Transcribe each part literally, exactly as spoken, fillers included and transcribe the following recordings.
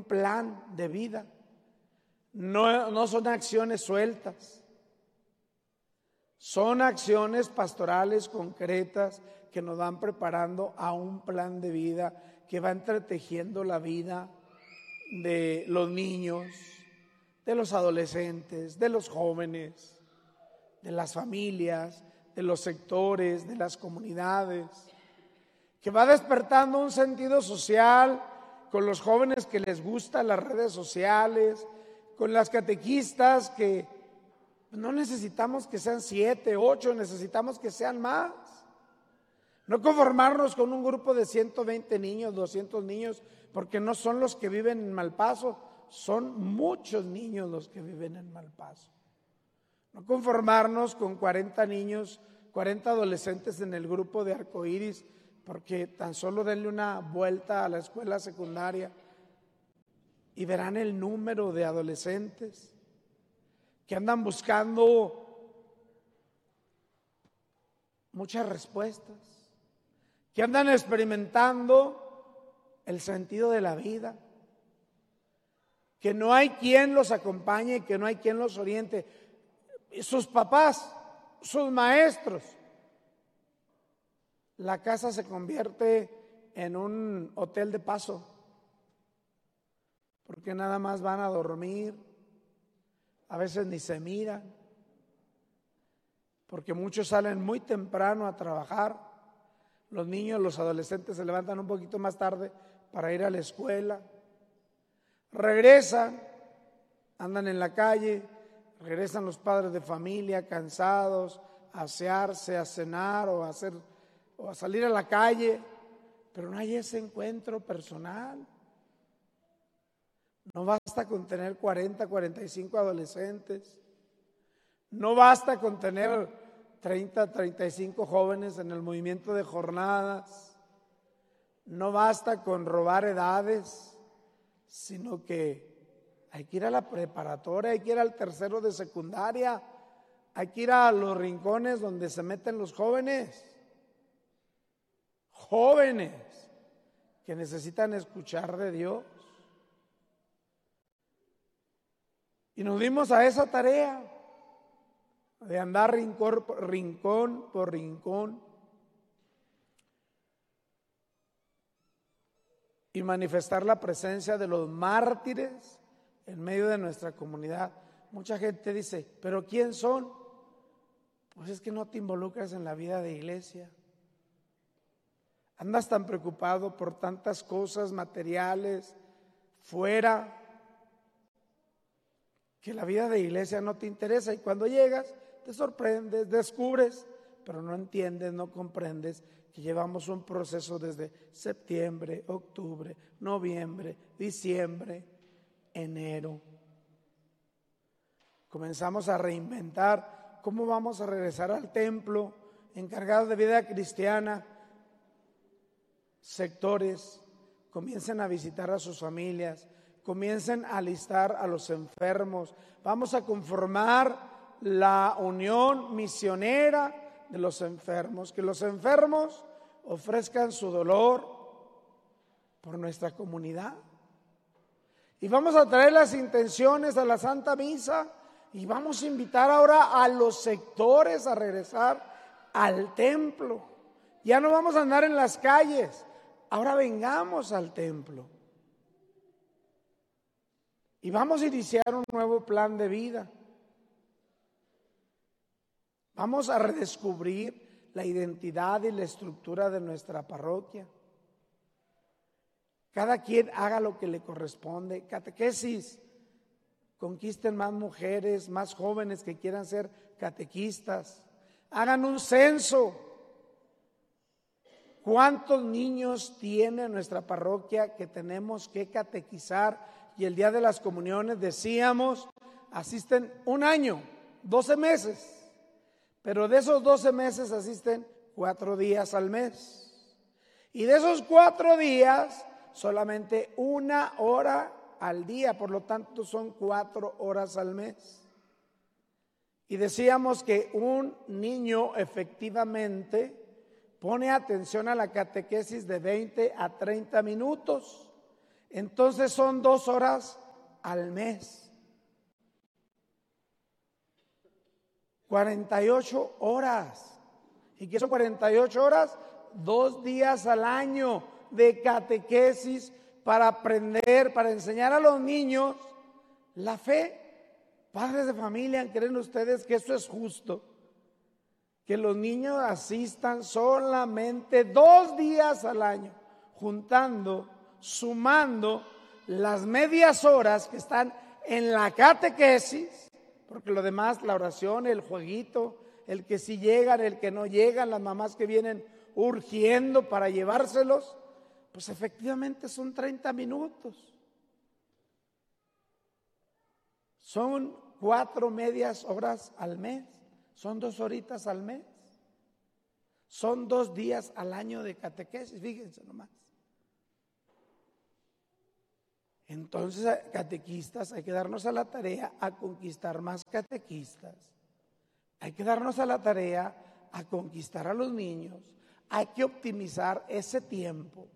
plan de vida. No, no son acciones sueltas. Son acciones pastorales concretas que nos van preparando a un plan de vida que va entretejiendo la vida de los niños, de los adolescentes, de los jóvenes, de las familias, de los sectores, de las comunidades, que va despertando un sentido social con los jóvenes que les gustan las redes sociales, con las catequistas que no necesitamos que sean siete, ocho, necesitamos que sean más. No conformarnos con un grupo de ciento veinte niños, doscientos niños, porque no son los que viven en Malpaso, son muchos niños los que viven en Malpaso. No conformarnos con cuarenta niños, cuarenta adolescentes en el grupo de Arcoíris, porque tan solo denle una vuelta a la escuela secundaria y verán el número de adolescentes que andan buscando muchas respuestas, que andan experimentando el sentido de la vida, que no hay quien los acompañe, que no hay quien los oriente. Sus papás, sus maestros. La casa se convierte en un hotel de paso, porque nada más van a dormir, a veces ni se miran, porque muchos salen muy temprano a trabajar. Los niños, los adolescentes se levantan un poquito más tarde para ir a la escuela, regresan, andan en la calle, regresan los padres de familia cansados a asearse, a cenar o a hacer o a salir a la calle, pero no hay ese encuentro personal. No basta con tener cuarenta, cuarenta y cinco adolescentes, no basta con tener treinta, treinta y cinco jóvenes en el movimiento de jornadas, no basta con robar edades, sino que hay que ir a la preparatoria, hay que ir al tercero de secundaria, hay que ir a los rincones donde se meten los jóvenes, jóvenes que necesitan escuchar de Dios. Y nos dimos a esa tarea de andar rincón, rincón por rincón y manifestar la presencia de los mártires en medio de nuestra comunidad. Mucha gente dice, ¿pero quién son? Pues es que no te involucras en la vida de iglesia. Andas tan preocupado por tantas cosas materiales fuera, que la vida de iglesia no te interesa, y cuando llegas te sorprendes, descubres, pero no entiendes, no comprendes que llevamos un proceso desde septiembre, octubre, noviembre, diciembre, enero. Comenzamos a reinventar cómo vamos a regresar al templo, encargados de vida cristiana, sectores, comiencen a visitar a sus familias, comiencen a alistar a los enfermos. Vamos a conformar la unión misionera de los enfermos, que los enfermos ofrezcan su dolor por nuestra comunidad. Y vamos a traer las intenciones a la Santa Misa y vamos a invitar ahora a los sectores a regresar al templo. Ya no vamos a andar en las calles, ahora vengamos al templo. Y vamos a iniciar un nuevo plan de vida. Vamos a redescubrir la identidad y la estructura de nuestra parroquia. Cada quien haga lo que le corresponde. Catequesis. Conquisten más mujeres, más jóvenes que quieran ser catequistas. Hagan un censo. ¿Cuántos niños tiene nuestra parroquia que tenemos que catequizar? Y el día de las comuniones decíamos, asisten un año, doce meses, pero de esos doce meses asisten cuatro días al mes. Y de esos cuatro días, solamente una hora al día, por lo tanto son cuatro horas al mes. Y decíamos que un niño efectivamente pone atención a la catequesis de veinte a treinta minutos. Entonces son dos horas al mes. cuarenta y ocho horas. ¿Y qué son cuarenta y ocho horas? Dos días al año de catequesis para aprender, para enseñar a los niños la fe. Padres de familia, ¿creen ustedes que eso es justo? Que los niños asistan solamente dos días al año, juntando, sumando las medias horas que están en la catequesis, porque lo demás, la oración, el jueguito, el que sí llegan, el que no llegan, las mamás que vienen urgiendo para llevárselos, pues efectivamente son treinta minutos. Son cuatro medias horas al mes. Son dos horitas al mes. Son dos días al año de catequesis, fíjense nomás. Entonces, catequistas, hay que darnos a la tarea a conquistar más catequistas. Hay que darnos a la tarea a conquistar a los niños. Hay que optimizar ese tiempo.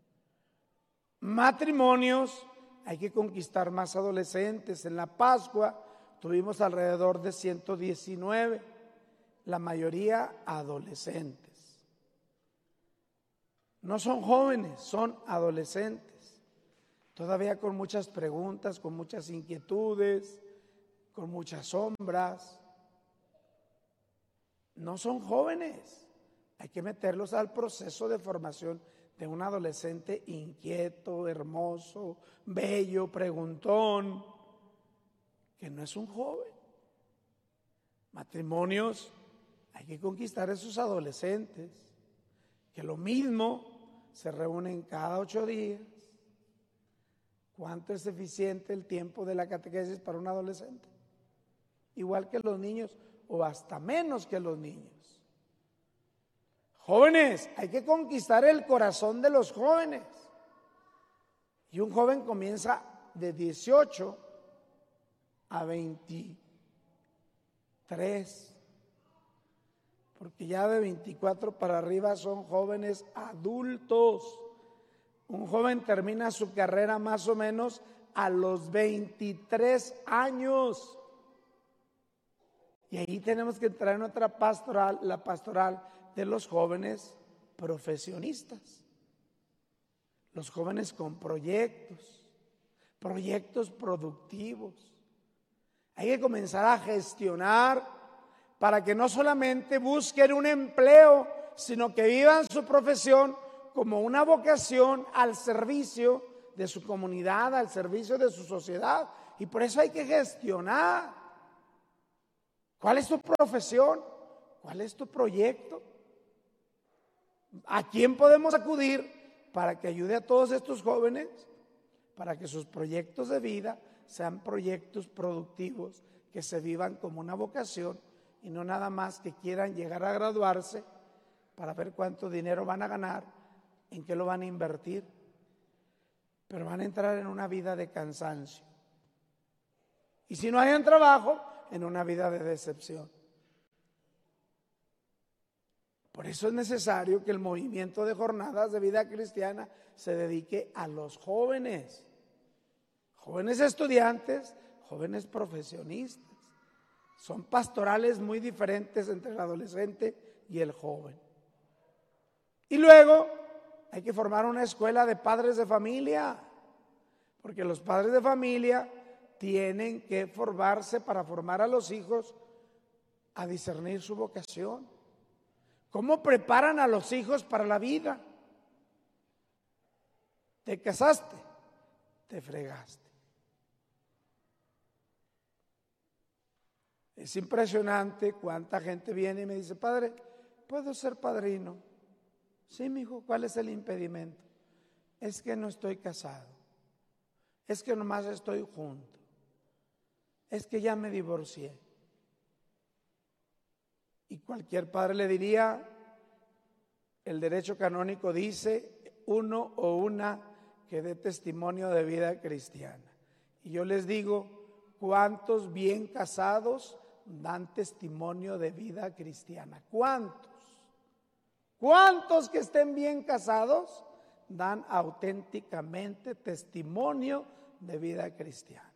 Matrimonios, hay que conquistar más adolescentes. En la Pascua tuvimos alrededor de ciento diecinueve, la mayoría adolescentes. No son jóvenes, son adolescentes. Todavía con muchas preguntas, con muchas inquietudes, con muchas sombras. No son jóvenes. Hay que meterlos al proceso de formación de un adolescente inquieto, hermoso, bello, preguntón, que no es un joven. Matrimonios, hay que conquistar a esos adolescentes, que lo mismo se reúnen cada ocho días. ¿Cuánto es eficiente el tiempo de la catequesis para un adolescente? Igual que los niños, o hasta menos que los niños. Jóvenes, hay que conquistar el corazón de los jóvenes. Y un joven comienza de dieciocho a veintitrés, porque ya de veinticuatro para arriba son jóvenes adultos. Un joven termina su carrera más o menos a los veintitrés años. Y ahí tenemos que entrar en otra pastoral, la pastoral de los jóvenes profesionistas. Los jóvenes con proyectos, proyectos productivos. Hay que comenzar a gestionar para que no solamente busquen un empleo, sino que vivan su profesión como una vocación al servicio de su comunidad, al servicio de su sociedad. Y por eso hay que gestionar. ¿Cuál es tu profesión? ¿Cuál es tu proyecto? ¿A quién podemos acudir para que ayude a todos estos jóvenes? Para que sus proyectos de vida sean proyectos productivos, que se vivan como una vocación y no nada más que quieran llegar a graduarse para ver cuánto dinero van a ganar, en qué lo van a invertir, pero van a entrar en una vida de cansancio. Y si no hay trabajo, en una vida de decepción. Por eso es necesario que el movimiento de jornadas de vida cristiana se dedique a los jóvenes, jóvenes estudiantes, jóvenes profesionistas. Son pastorales muy diferentes entre el adolescente y el joven. Y luego hay que formar una escuela de padres de familia, porque los padres de familia tienen que formarse para formar a los hijos a discernir su vocación. ¿Cómo preparan a los hijos para la vida? Te casaste, te fregaste. Es impresionante cuánta gente viene y me dice: padre, ¿puedo ser padrino? Sí, mijo, ¿cuál es el impedimento? Es que no estoy casado. Es que nomás estoy junto. Es que ya me divorcié. Y cualquier padre le diría: el derecho canónico dice uno o una que dé testimonio de vida cristiana. Y yo les digo: ¿cuántos bien casados dan testimonio de vida cristiana? ¿Cuántos? ¿Cuántos que estén bien casados dan auténticamente testimonio de vida cristiana.